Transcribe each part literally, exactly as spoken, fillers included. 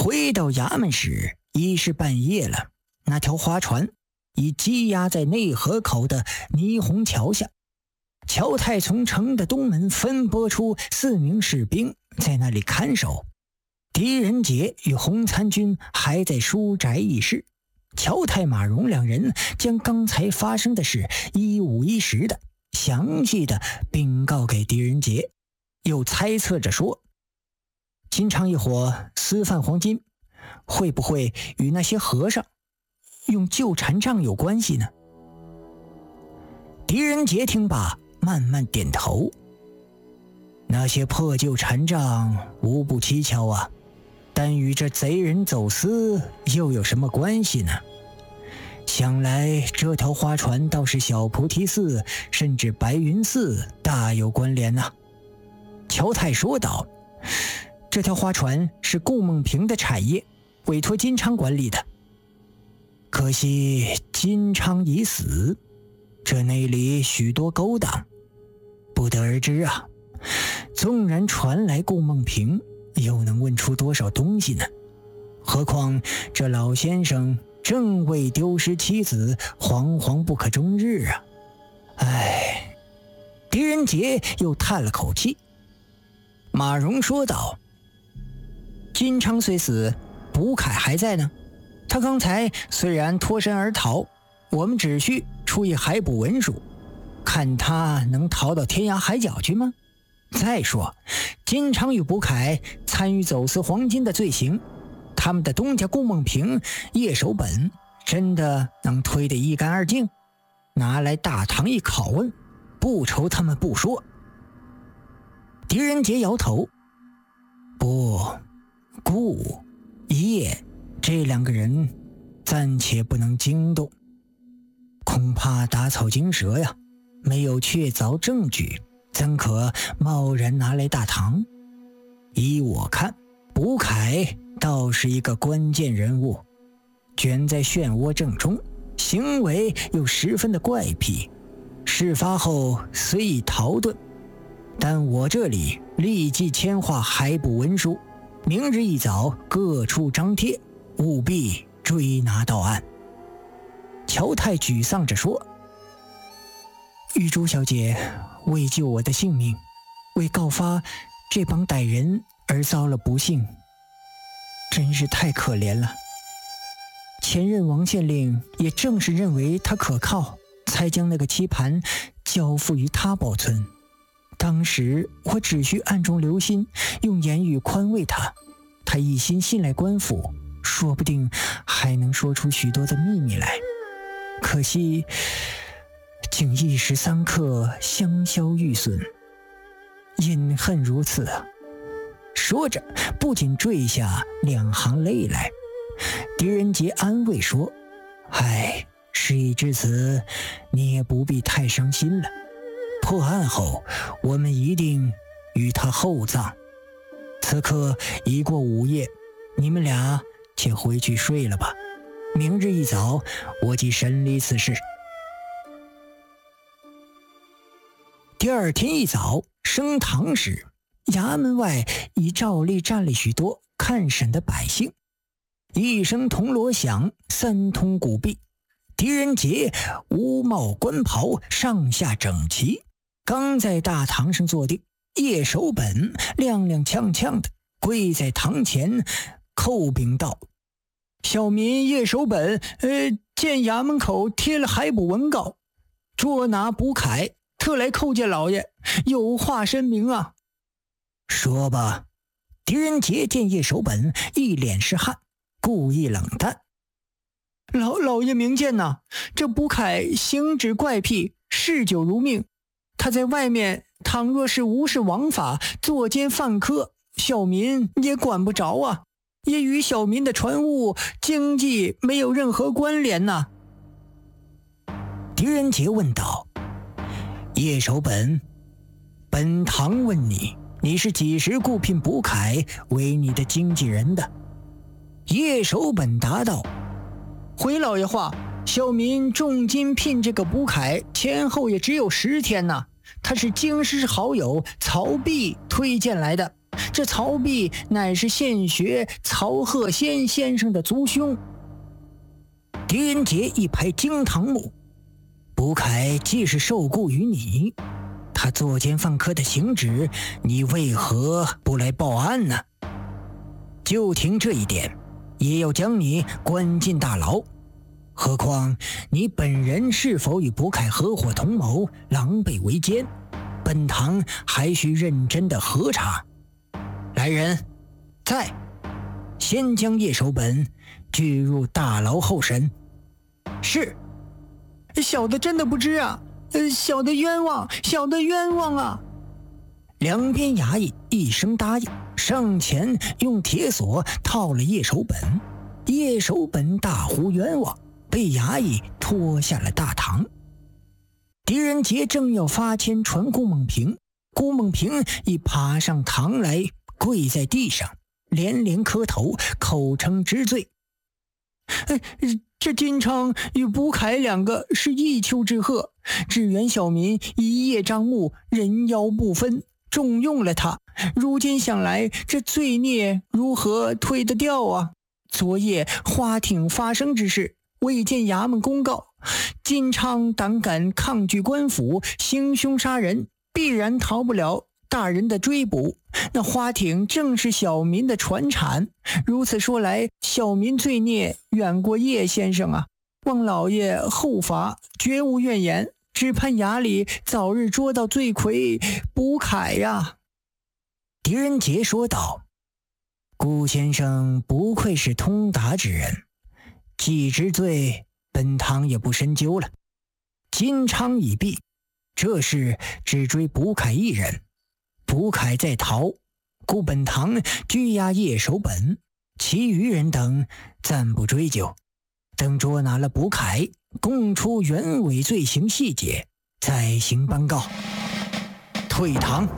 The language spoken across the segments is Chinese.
回到衙门时已是半夜了，那条花船已积压在内河口的霓虹桥下。乔太从城的东门分拨出四名士兵在那里看守。狄仁杰与洪参军还在书宅议事。乔太、马荣两人将刚才发生的事一五一十的详细的禀告给狄仁杰，又猜测着说，金昌一伙私贩黄金，会不会与那些和尚用旧禅杖有关系呢？狄仁杰听罢慢慢点头，那些破旧禅杖无不蹊跷啊，但与这贼人走私又有什么关系呢？想来这条花船倒是小菩提寺甚至白云寺大有关联呐、啊。乔太说道，这条花船是顾梦平的产业，委托金昌管理的。可惜金昌已死，这内里许多勾当，不得而知啊。纵然传来顾梦平，又能问出多少东西呢？何况这老先生正为丢失妻子惶惶不可终日啊！唉，狄仁杰又叹了口气。马荣说道，金昌虽死，卜凯还在呢。他刚才虽然脱身而逃，我们只需出一海捕文书，看他能逃到天涯海角去吗？再说金昌与卜凯参与走私黄金的罪行，他们的东家顾梦平、叶守本真的能推得一干二净？拿来大堂一拷问，不愁他们不说。狄仁杰摇头，不，顾、叶这两个人暂且不能惊动，恐怕打草惊蛇呀，没有确凿证据，怎可贸然拿来大堂？依我看，卜凯倒是一个关键人物，卷在漩涡正中，行为又十分的怪癖。事发后虽已逃遁，但我这里立即签划海捕文书，明日一早各处张贴，务必追拿到案。乔太沮丧着说，玉珠小姐为救我的性命，为告发这帮歹人而遭了不幸，真是太可怜了。前任王县令也正是认为他可靠，才将那个棋盘交付于他保存。当时我只需暗中留心，用言语宽慰他，他一心信赖官府，说不定还能说出许多的秘密来。可惜竟一时三刻香消玉损，隐恨如此啊！说着不仅坠下两行泪来。狄仁杰安慰说，唉，事已至此，你也不必太伤心了。破案后我们一定与他厚葬。此刻已过午夜，你们俩且回去睡了吧，明日一早我即审理此事。第二天一早升堂时，衙门外已照例站了许多看审的百姓。一声铜锣响，三通鼓壁，狄仁杰乌帽官袍，上下整齐，刚在大堂上坐定，叶守本踉踉跄跄的跪在堂前叩禀道，小民叶守本呃，见衙门口贴了海捕文告，捉拿卜凯，特来叩见老爷，有话申明啊。说吧。狄仁杰见叶守本一脸是汗，故意冷淡，老老爷明鉴呐，这卜凯行止怪癖，嗜酒如命，他在外面倘若是无视王法，作奸犯科，小民也管不着啊，也与小民的船务经济没有任何关联呐。狄仁杰问道，叶守本，本堂问你，你是几时雇聘卜凯为你的经纪人的？叶守本答道，回老爷话，小民重金聘这个卜凯，前后也只有十天呐。他是京师好友曹弼推荐来的， 这曹丕乃是现学曹鹤仙先生的族兄。狄仁杰一拍惊堂木，卜凯既是受雇于你，他作奸犯科的行止，你为何不来报案呢？就凭这一点，也要将你关进大牢。何况你本人是否与卜凯合伙同谋，狼狈为奸，本堂还需认真的核查。来人，在，先将叶守本拘入大牢候审。是。 小的真的不知啊，呃，小的冤枉，小的冤枉啊！ 两边衙役一声答应，上前用铁锁套了叶守本。叶守本大呼冤枉，被衙役拖下了大堂。狄仁杰正要发签传顾梦平，顾梦平已爬上堂来，跪在地上，连连磕头，口称知罪。 哎，这金昌与卜凯两个是一丘之貉，只缘小民一叶障目，人妖不分，重用了他。如今想来，这罪孽如何推得掉啊？昨夜花町发生之事，未见衙门公告，金昌胆敢抗拒官府，行凶杀人，必然逃不了大人的追捕。那花町正是小民的传产，如此说来，小民罪孽远过叶先生啊！望老爷后罚，绝无怨言，只盼衙里早日捉到罪魁卜凯呀！ 狄仁杰说道：“顾先生不愧是通达之人，既知罪，本堂也不深究了。金昌已毙，这事只追卜凯一人。卜凯在逃，故本堂拘押叶守本，其余人等暂不追究，等捉拿了卜凯，供出原委罪行细节，再行颁告。退堂。”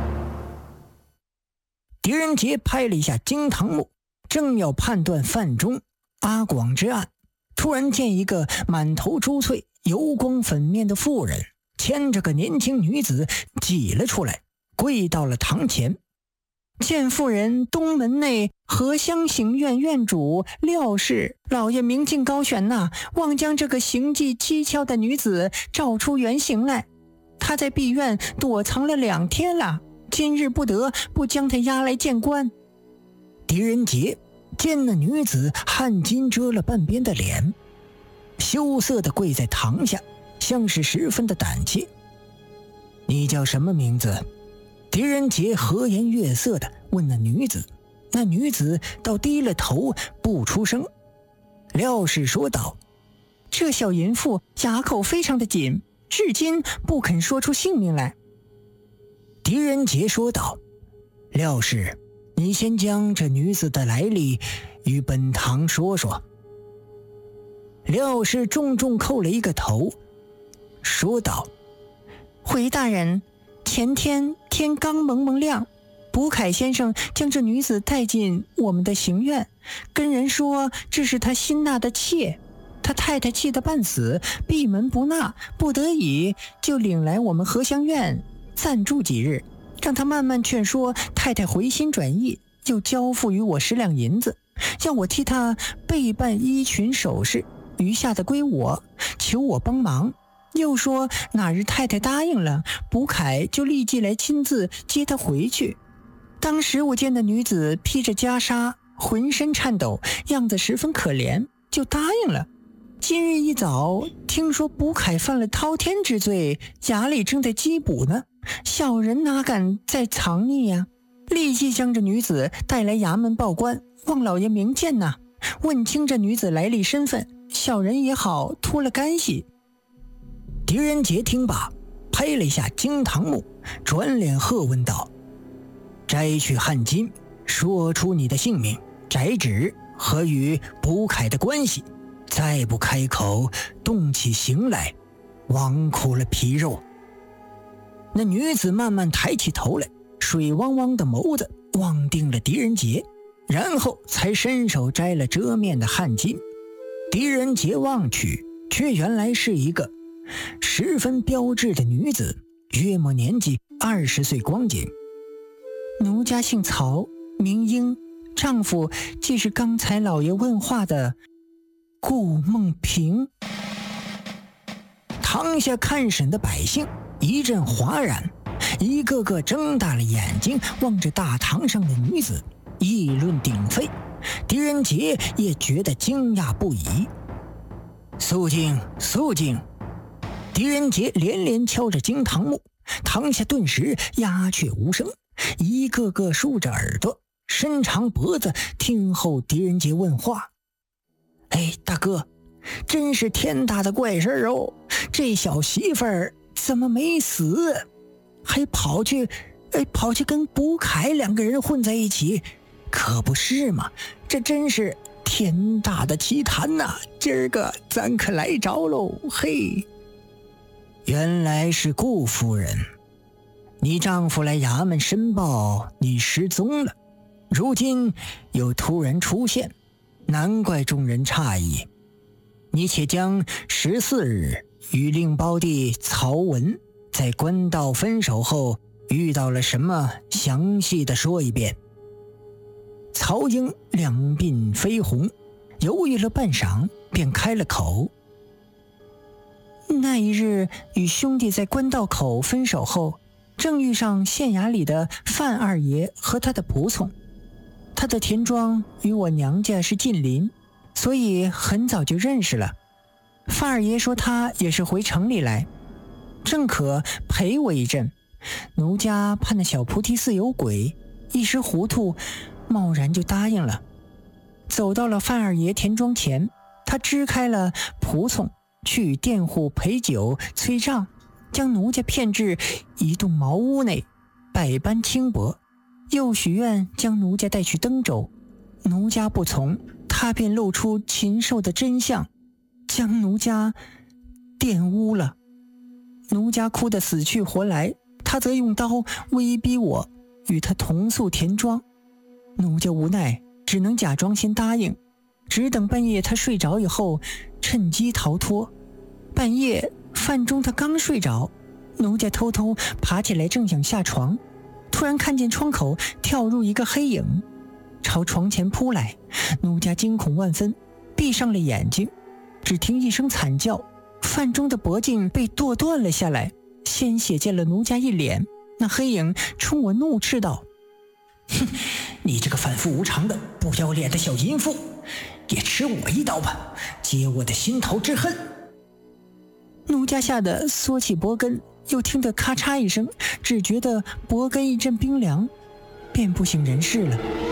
狄仁杰拍了一下惊堂木，正要判断范中、阿广之案，突然见一个满头珠翠、油光粉面的妇人牵着个年轻女子挤了出来，跪到了堂前。 见妇人东门内荷香行院院主廖氏老爷明镜高悬呐，望将这个行迹蹊跷的女子照出原形来。她在碧院躲藏了两天了，今日不得不将她押来见官。 狄仁杰见那女子汗巾遮了半边的脸，羞涩地跪在堂下，像是十分的胆怯。你叫什么名字？狄仁杰和颜悦色地问那女子，那女子倒低了头不出声。廖氏说道：“ 这小淫妇哑口非常的紧，至今不肯说出姓名来。” 狄仁杰说道：“廖氏，你先将这女子的来历与本堂说说。”廖氏重重叩了一个头，说道：“ 回大人，前天天刚蒙蒙亮，卜凯先生将这女子带进我们的行院，跟人说这是他新纳的妾。他太太气得半死，闭门不纳，不得已就领来我们荷香院暂住几日，让他慢慢劝说太太回心转意，又交付于我十两银子，要我替他备办衣裙首饰，余下的归我，求我帮忙。又说哪日太太答应了，卜凯就立即来亲自接她回去。当时我见那女子披着袈裟，浑身颤抖，样子十分可怜，就答应了。今日一早听说卜凯犯了滔天之罪，衙里正在缉捕呢，小人哪敢再藏匿呀、啊？立即将这女子带来衙门报官，望老爷明鉴呐，问清这女子来历身份，小人也好脱了干系。 狄仁杰听罢，拍了一下惊堂木，转脸喝问道：“摘去汗巾，说出你的姓名、宅址和与卜凯的关系，再不开口，动起刑来，枉苦了皮肉。”那女子慢慢抬起头来，水汪汪的眸子望定了狄仁杰，然后才伸手摘了遮面的汗巾。狄仁杰望去，却原来是一个十分标致的女子，约莫年纪二十岁光景。 奴家姓曹，名英，丈夫即是刚才老爷问话的顾梦平。 堂下看审的百姓一阵哗然，一个个睁大了眼睛望着大堂上的女子，议论鼎沸。狄仁杰也觉得惊讶不已。肃静，肃静！狄仁杰连连敲着惊堂木，堂下顿时鸦雀无声，一个个竖着耳朵，伸长脖子听候狄仁杰问话。哎，大哥，真是天大的怪事哦！这小媳妇儿怎么没死，还跑去哎跑去跟卜凯两个人混在一起，可不是嘛？这真是天大的奇谈呐！今儿个咱可来着喽！嘿，原来是顾夫人，你丈夫来衙门申报你失踪了，如今又突然出现，难怪众人诧异。你且将十四日与令胞弟曹文在官道分手后遇到了什么，详细的说一遍。曹英两鬓绯红，犹豫了半晌，便开了口。 那一日与兄弟在官道口分手后，正遇上县衙里的范二爷和他的仆从。他的田庄与我娘家是近邻，所以很早就认识了。范二爷说他也是回城里来，正可陪我一阵。奴家怕那小菩提寺有鬼，一时糊涂，贸然就答应了。走到了范二爷田庄前，他支开了仆从，去与佃户陪酒催账，将奴家骗至一栋茅屋内，百般轻薄，又许愿将奴家带去登州。奴家不从，他便露出禽兽的真相，将奴家玷污了。奴家哭得死去活来，他则用刀威逼我与他同宿田庄。奴家无奈，只能假装先答应，只等半夜他睡着以后，趁机逃脱。半夜饭中他刚睡着，奴家偷偷爬起来，正想下床，突然看见窗口跳入一个黑影，朝床前扑来。奴家惊恐万分，闭上了眼睛，只听一声惨叫，饭中的脖颈被剁断了下来，鲜血溅了奴家一脸。那黑影冲我怒斥道： 哼，你这个反复无常的不要脸的小淫妇，也吃我一刀吧，解我的心头之恨。 奴家吓得缩起脖根，又听得咔嚓一声，只觉得脖根一阵冰凉，便不省人事了。